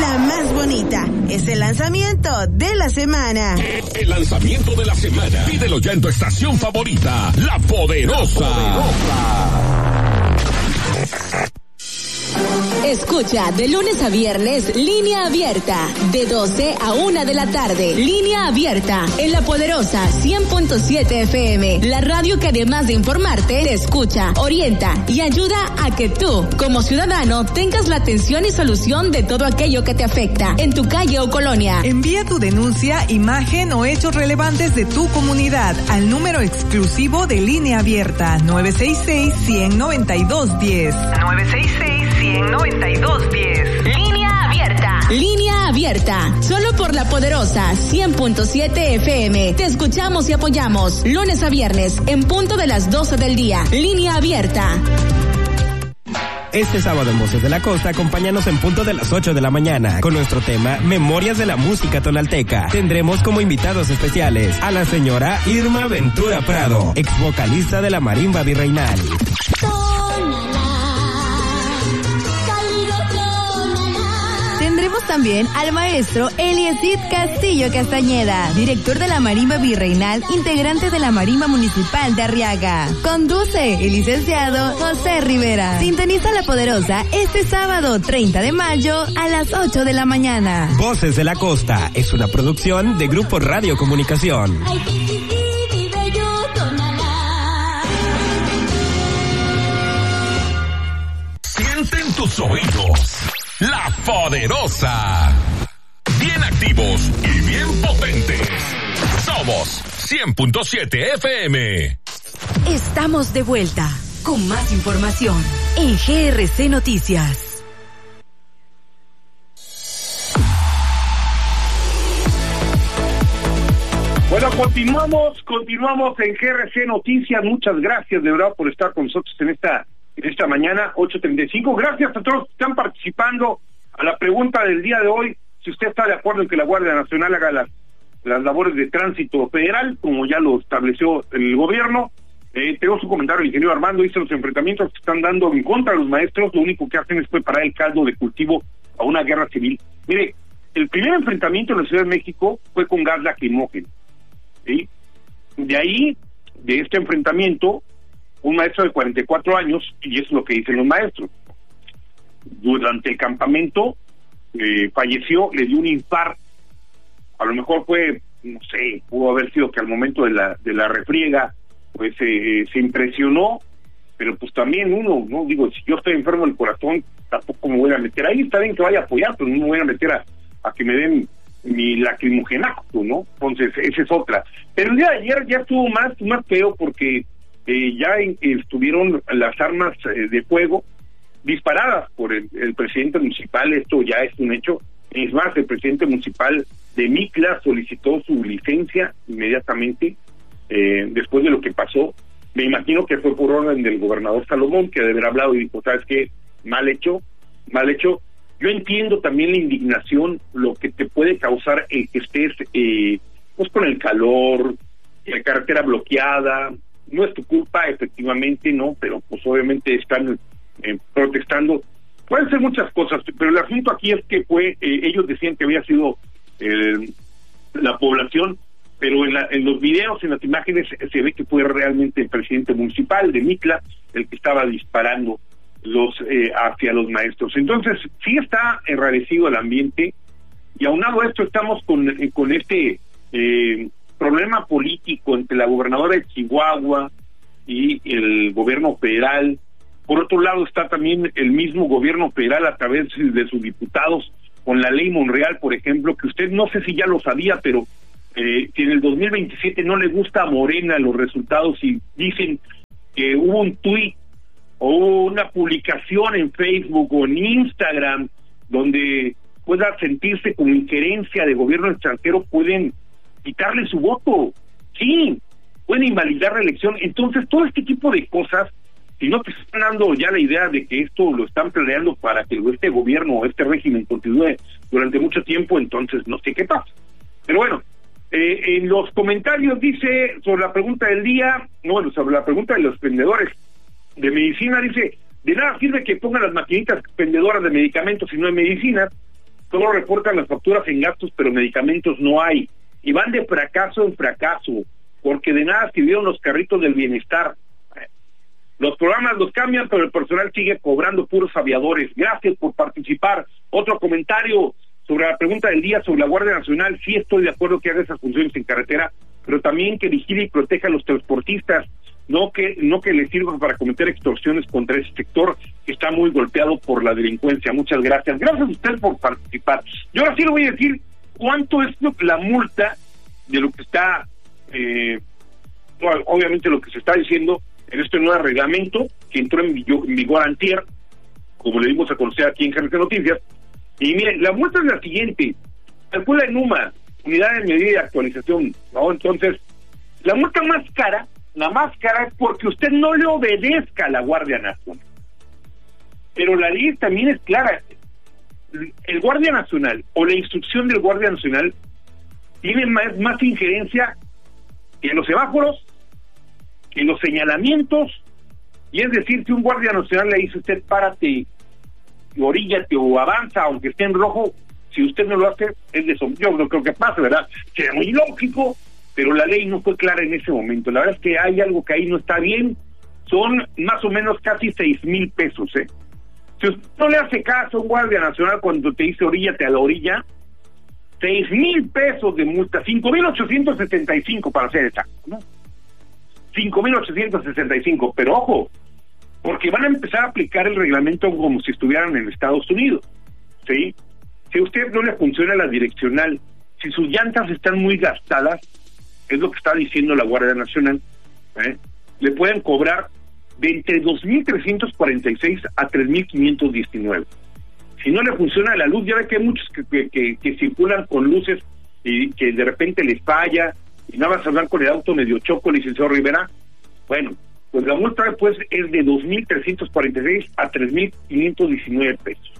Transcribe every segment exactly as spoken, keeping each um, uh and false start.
la más bonita. Es el lanzamiento de la semana. El lanzamiento de la semana. Pídelo ya en tu estación favorita, La Poderosa. La Poderosa. Escucha de lunes a viernes Línea Abierta, de doce a una de la tarde. Línea Abierta, en La Poderosa cien punto siete F M. La radio que además de informarte, te escucha, orienta y ayuda a que tú, como ciudadano, tengas la atención y solución de todo aquello que te afecta en tu calle o colonia. Envía tu denuncia, imagen o hechos relevantes de tu comunidad al número exclusivo de Línea Abierta, nueve seis seis, uno cero nueve dos uno cero. nueve seis seis, uno cero nueve dos uno cero. Línea Abierta. Línea Abierta. Solo por La Poderosa cien punto siete F M. Te escuchamos y apoyamos. Lunes a viernes, en punto de las doce del día. Línea Abierta. Este sábado en Voces de la Costa, acompáñanos en punto de las ocho de la mañana con nuestro tema Memorias de la Música Tonalteca. Tendremos como invitados especiales a la señora Irma Ventura Prado, ex vocalista de la Marimba Virreinal. Tendremos también al maestro Eliesid Castillo Castañeda, director de la Marimba Virreinal, integrante de la Marimba Municipal de Arriaga. Conduce el licenciado José Rivera. Sintoniza La Poderosa este sábado treinta de mayo a las ocho de la mañana. Voces de la Costa es una producción de Grupo Radio Comunicación. Sienten tus oídos La Poderosa. Bien activos y bien potentes. Somos cien punto siete F M. Estamos de vuelta con más información en G R C Noticias. Bueno, continuamos, continuamos en G R C Noticias. Muchas gracias de verdad por estar con nosotros en esta esta mañana, ocho treinta y cinco. Gracias a todos que están participando a la pregunta del día de hoy. Si usted está de acuerdo en que la Guardia Nacional haga las, las labores de tránsito federal, como ya lo estableció el gobierno. Eh, tengo su comentario, el ingeniero Armando. Dice: los enfrentamientos que están dando en contra de los maestros, lo único que hacen es preparar el caldo de cultivo a una guerra civil. Mire, el primer enfrentamiento en la Ciudad de México fue con gas lacrimógeno, ¿sí? De ahí, de este enfrentamiento, un maestro de cuarenta y cuatro años, y es lo que dicen los maestros, durante el campamento eh, falleció, le dio un infarto. A lo mejor fue, no sé, pudo haber sido que al momento de la de la refriega pues eh, se impresionó, pero pues también uno, no digo, si yo estoy enfermo del corazón, tampoco me voy a meter ahí. Está bien que vaya a apoyar, pero no me voy a meter a, a que me den mi lacrimogenato, ¿no? Entonces esa es otra. Pero el día de ayer ya estuvo más más feo, porque Eh, ya en, estuvieron las armas eh, de fuego disparadas por el, el presidente municipal. Esto ya es un hecho. Es más, el presidente municipal de Mictla solicitó su licencia inmediatamente eh, después de lo que pasó. Me imagino que fue por orden del gobernador Salomón, que debe haber hablado y dijo: ¿sabes qué? Mal hecho, mal hecho. Yo entiendo también la indignación, lo que te puede causar eh, que estés eh, pues con el calor, la carretera bloqueada. No es tu culpa, efectivamente, no, pero pues obviamente están eh, protestando. Pueden ser muchas cosas, pero el asunto aquí es que fue, eh, ellos decían que había sido eh, la población, pero en, la, en los videos, en las imágenes, se ve que fue realmente el presidente municipal de Mictla el que estaba disparando los eh, hacia los maestros. Entonces, sí está enrarecido el ambiente, y aunado a esto estamos con, eh, con este eh, problema político entre la gobernadora de Chihuahua y el gobierno federal. Por otro lado está también el mismo gobierno federal a través de sus diputados con la ley Monreal, por ejemplo, que usted no sé si ya lo sabía, pero eh, que en el dos mil veintisiete no le gusta a Morena los resultados, y dicen que hubo un tuit o una publicación en Facebook o en Instagram donde pueda sentirse como injerencia de gobierno extranjero, pueden quitarle su voto, sí, pueden invalidar la elección. Entonces, todo este tipo de cosas, si no te están dando ya la idea de que esto lo están planeando para que este gobierno o este régimen continúe durante mucho tiempo, entonces no sé qué pasa. Pero bueno, eh, en los comentarios dice, sobre la pregunta del día, no, bueno, sobre la pregunta de los vendedores de medicina, dice: de nada sirve que pongan las maquinitas vendedoras de medicamentos si no hay medicinas. Solo reportan las facturas en gastos, pero medicamentos no hay. Y van de fracaso en fracaso, porque de nada sirvieron los carritos del bienestar. Los programas los cambian, pero el personal sigue cobrando puros aviadores. Gracias por participar. Otro comentario sobre la pregunta del día sobre la Guardia Nacional. Sí estoy de acuerdo que haga esas funciones en carretera, pero también que vigile y proteja a los transportistas, no que no que les sirvan para cometer extorsiones contra ese sector que está muy golpeado por la delincuencia. Muchas gracias. Gracias a usted por participar. Yo ahora sí le voy a decir cuánto es lo, la multa de lo que está, eh, obviamente lo que se está diciendo en este nuevo reglamento que entró en, en vigor antier, como le dimos a conocer aquí en G R C Noticias. Y miren, la multa es la siguiente: calcula en UMA, unidad de medida de actualización, ¿no? Entonces, la multa más cara, la más cara es porque usted no le obedezca a la Guardia Nacional. Pero la ley también es clara. El Guardia Nacional o la instrucción del Guardia Nacional tiene más, más injerencia que los semáforos, que los señalamientos, y es decir, si un Guardia Nacional le dice a usted párate, oríllate o avanza, aunque esté en rojo, si usted no lo hace, es de eso. Yo no creo que pase, ¿verdad? Sería muy lógico, pero la ley no fue clara en ese momento. La verdad es que hay algo que ahí no está bien. Son más o menos casi seis mil pesos, ¿eh? Si usted no le hace caso a un Guardia Nacional cuando te dice oríllate a la orilla, seis mil pesos de multa, cinco mil ochocientos setenta y cinco para ser exacto, ¿no? cinco mil ochocientos sesenta y cinco, pero ojo, porque van a empezar a aplicar el reglamento como si estuvieran en Estados Unidos, ¿sí? Si a usted no le funciona la direccional, si sus llantas están muy gastadas, es lo que está diciendo la Guardia Nacional, ¿eh? Le pueden cobrar de entre dos mil trescientos cuarenta y seis a tres mil quinientos diecinueve. Si no le funciona la luz, ya ve que hay muchos que, que, que, que circulan con luces y que de repente les falla, y nada más hablar con el auto medio choco, licenciado Rivera. Bueno, pues la multa pues es de dos mil trescientos cuarenta y seis a tres mil quinientos diecinueve pesos.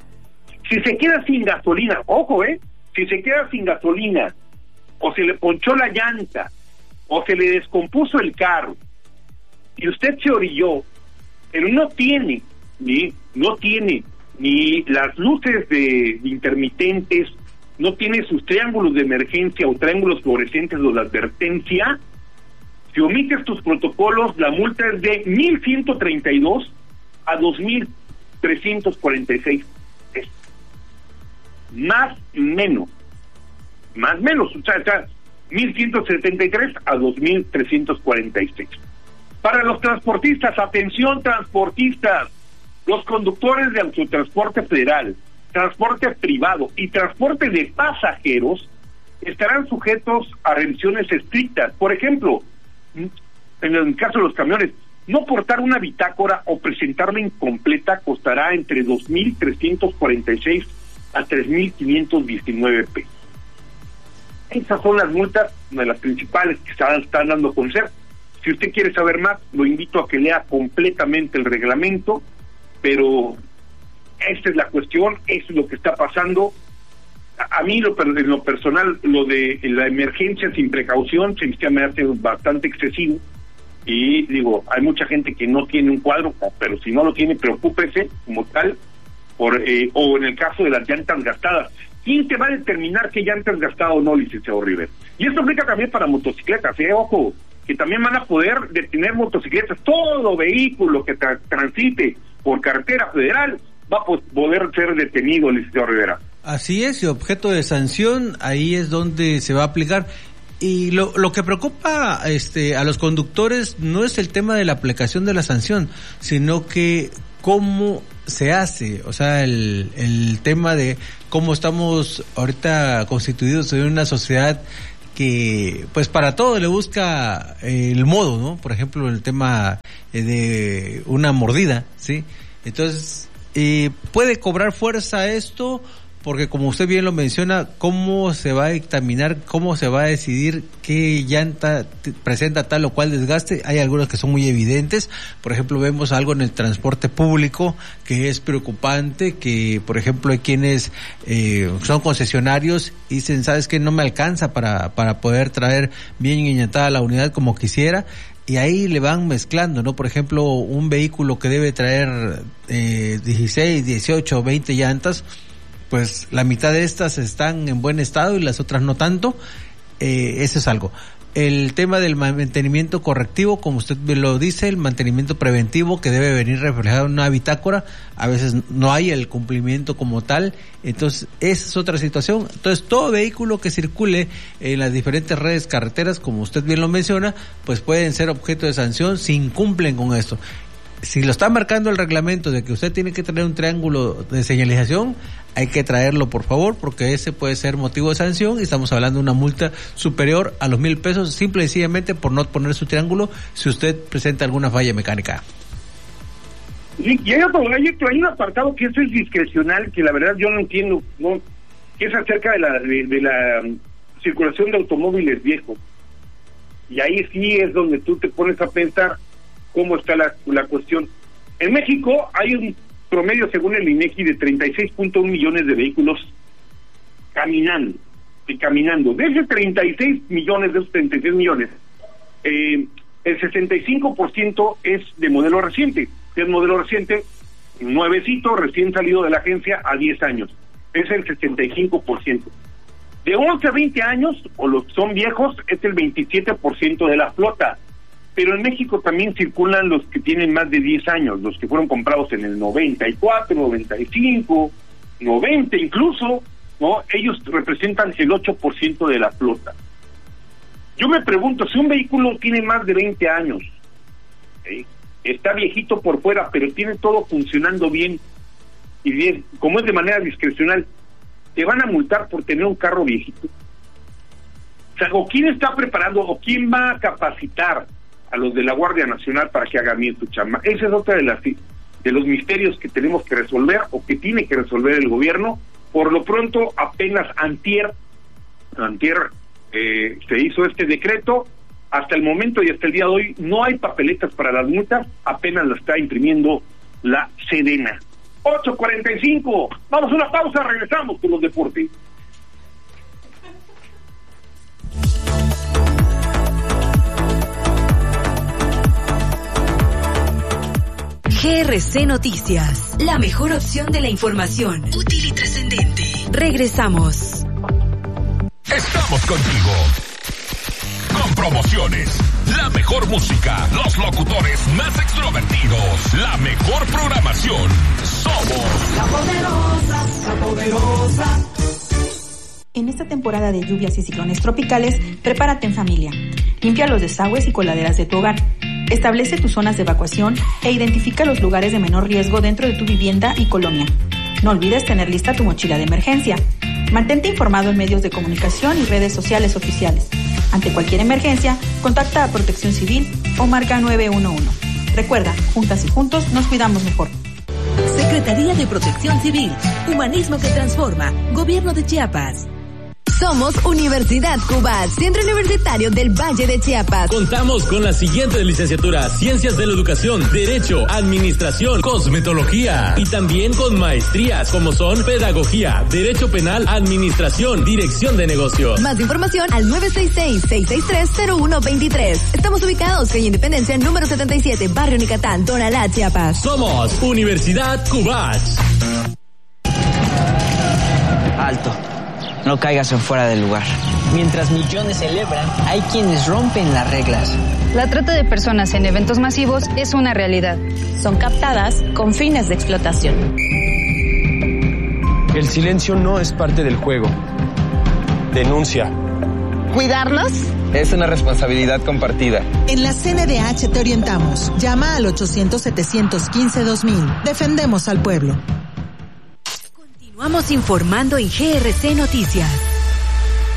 Si se queda sin gasolina, ojo, eh, si se queda sin gasolina, o se le ponchó la llanta, o se le descompuso el carro, y usted se orilló, pero no tiene, ni, no tiene ni las luces de, de intermitentes, no tiene sus triángulos de emergencia o triángulos fluorescentes o la advertencia, si omites tus protocolos, la multa es de mil ciento treinta y dos a dos mil trescientos cuarenta y seis pesos. Más menos, más menos, o sea, o sea, mil ciento setenta y tres a dos mil trescientos cuarenta y seis. Para los transportistas, atención transportistas, los conductores de autotransporte federal, transporte privado y transporte de pasajeros estarán sujetos a revisiones estrictas. Por ejemplo, en el caso de los camiones, no portar una bitácora o presentarla incompleta costará entre dos mil trescientos cuarenta y seis a tres mil quinientos diecinueve pesos. Esas son las multas, una de las principales que están, están dando a conocer. Si usted quiere saber más, lo invito a que lea completamente el reglamento, pero esta es la cuestión, eso es lo que está pasando. A, a mí, lo, en lo personal, lo de la emergencia sin precaución se me hace bastante excesivo. Y digo, hay mucha gente que no tiene un cuadro, pero si no lo tiene, preocúpese como tal, por eh, o en el caso de las llantas gastadas. ¿Quién te va a determinar qué llantas gastado o no, licenciado River? Y esto aplica también para motocicletas, ¿eh? Ojo, que también van a poder detener motocicletas. Todo vehículo que tra- transite por carretera federal va a poder ser detenido, licenciado Rivera. Así es, y objeto de sanción, ahí es donde se va a aplicar. Y lo, lo que preocupa este, a los conductores no es el tema de la aplicación de la sanción, sino que cómo se hace, o sea, el, el tema de cómo estamos ahorita constituidos en una sociedad que pues para todo le busca eh, el modo, ¿no? Por ejemplo, el tema eh, de una mordida, ¿sí? Entonces, eh, puede cobrar fuerza esto, porque como usted bien lo menciona, cómo se va a dictaminar, cómo se va a decidir qué llanta presenta tal o cual desgaste. Hay algunos que son muy evidentes. Por ejemplo, vemos algo en el transporte público que es preocupante, que por ejemplo hay quienes eh, son concesionarios y dicen, ¿sabes qué? No me alcanza para, para poder traer bien enllantada la unidad como quisiera. Y ahí le van mezclando, ¿no? Por ejemplo, un vehículo que debe traer eh, dieciséis, dieciocho, veinte llantas, pues la mitad de estas están en buen estado y las otras no tanto. Eh, eso es algo. El tema del mantenimiento correctivo, como usted lo dice, el mantenimiento preventivo que debe venir reflejado en una bitácora, a veces no hay el cumplimiento como tal, entonces esa es otra situación. Entonces todo vehículo que circule en las diferentes redes carreteras, como usted bien lo menciona, pues pueden ser objeto de sanción si incumplen con esto. Si lo está marcando el reglamento de que usted tiene que tener un triángulo de señalización, hay que traerlo por favor, porque ese puede ser motivo de sanción y estamos hablando de una multa superior a los mil pesos, simple y sencillamente por no poner su triángulo si usted presenta alguna falla mecánica. Sí, y hay otro, hay, otro, hay un apartado que eso es discrecional, que la verdad yo no entiendo, no, que es acerca de la, de, de la circulación de automóviles viejos. Y ahí sí es donde tú te pones a pensar cómo está la, la cuestión. En México hay un promedio, según el INEGI, de treinta y seis punto uno millones de vehículos caminando, y caminando. De esos treinta y seis millones, de esos treinta y seis millones, eh, el sesenta y cinco por ciento es de modelo reciente. Es modelo reciente, nuevecito, recién salido de la agencia a diez años. Es el sesenta y cinco por ciento. De once a veinte años, o los son viejos, es el veintisiete por ciento de la flota. Pero en México también circulan los que tienen más de diez años, los que fueron comprados en el noventa y cuatro, noventa y cinco, noventa incluso, ¿no? Ellos representan el ocho por ciento de la flota. Yo me pregunto, si un vehículo tiene más de veinte años, ¿sí?, está viejito por fuera, pero tiene todo funcionando bien, y bien, como es de manera discrecional, ¿te van a multar por tener un carro viejito? O sea, ¿o quién está preparando, o quién va a capacitar a los de la Guardia Nacional para que hagan bien su chamba? Esa es otra de las de los misterios que tenemos que resolver, o que tiene que resolver el gobierno. Por lo pronto, apenas antier, antier eh, se hizo este decreto. Hasta el momento y hasta el día de hoy no hay papeletas para las multas, apenas la está imprimiendo la Sedena. ocho cuarenta y cinco, vamos a una pausa, regresamos con los deportes. G R C Noticias, la mejor opción de la información, útil y trascendente. Regresamos. Estamos contigo. Con promociones, la mejor música, los locutores más extrovertidos, la mejor programación. Somos La Poderosa, La Poderosa. En esta temporada de lluvias y ciclones tropicales, prepárate en familia. Limpia los desagües y coladeras de tu hogar. Establece tus zonas de evacuación e identifica los lugares de menor riesgo dentro de tu vivienda y colonia. No olvides tener lista tu mochila de emergencia. Mantente informado en medios de comunicación y redes sociales oficiales. Ante cualquier emergencia, contacta a Protección Civil o marca nueve uno uno. Recuerda, juntas y juntos nos cuidamos mejor. Secretaría de Protección Civil, Humanismo que Transforma, Gobierno de Chiapas. Somos Universidad Cubat, Centro Universitario del Valle de Chiapas. Contamos con las siguientes licenciaturas: Ciencias de la Educación, Derecho, Administración, Cosmetología, y también con maestrías como son Pedagogía, Derecho Penal, Administración, Dirección de Negocios. Más información al nueve seis seis, seis seis tres, cero uno dos tres. Estamos ubicados en Independencia número setenta y siete, Barrio Nicatán, Tonalá, Chiapas. Somos Universidad Cubat. Alto. No caigas en fuera del lugar. Mientras millones celebran, hay quienes rompen las reglas. La trata de personas en eventos masivos es una realidad. Son captadas con fines de explotación. El silencio no es parte del juego. Denuncia. ¿Cuidarnos? Es una responsabilidad compartida. En la C N D H te orientamos. Llama al ochocientos, setecientos quince, dos mil. Defendemos al pueblo. Continuamos informando en G R C Noticias.